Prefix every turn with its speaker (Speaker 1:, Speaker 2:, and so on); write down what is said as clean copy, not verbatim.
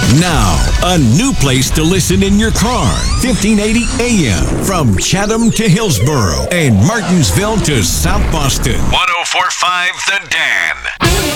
Speaker 1: Now, a new place to listen in your car. 1580 AM from Chatham to Hillsborough and Martinsville to South Boston. 104.5 The Dan.